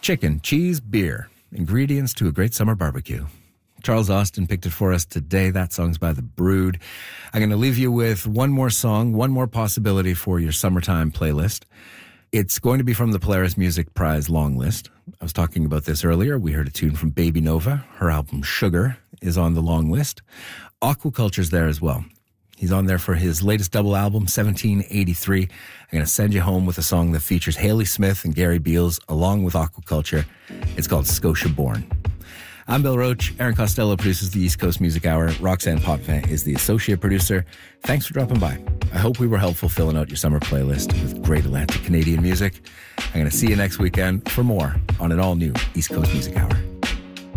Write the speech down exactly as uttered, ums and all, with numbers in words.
Chicken, cheese, beer. Ingredients to a great summer barbecue. Charles Austin picked it for us today. That song's by The Brood. I'm going to leave you with one more song, one more possibility for your summertime playlist. It's going to be from the Polaris Music Prize long list. I was talking about this earlier. We heard a tune from Baby Nova. Her album Sugar is on the long list. Aquaculture's there as well. He's on there for his latest double album, seventeen eighty-three. I'm going to send you home with a song that features Haley Smith and Gary Beals along with Aquaculture. It's called Scotia Born. I'm Bill Roach. Aaron Costello produces the East Coast Music Hour. Roxanne Potvin is the associate producer. Thanks for dropping by. I hope we were helpful filling out your summer playlist with great Atlantic Canadian music. I'm going to see you next weekend for more on an all-new East Coast Music Hour.